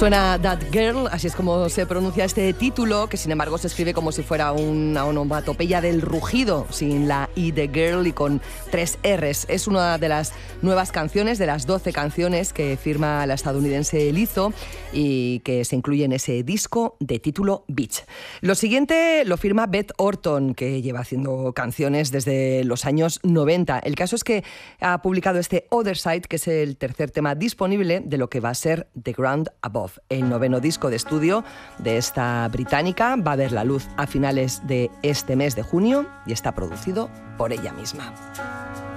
Suena That Girl, así es como se pronuncia este título, que sin embargo se escribe como si fuera una onomatopeya del rugido, sin la I de girl y con 3 R's. Es una de las nuevas canciones, de las 12 canciones que firma la estadounidense Lizzo y que se incluye en ese disco de título Beach. Lo siguiente lo firma Beth Orton, que lleva haciendo canciones desde los años 90. El caso es que ha publicado este Other Side, que es el tercer tema disponible de lo que va a ser The Ground Above. El 9º disco de estudio de esta británica va a ver la luz a finales de este mes de junio y está producido por ella misma.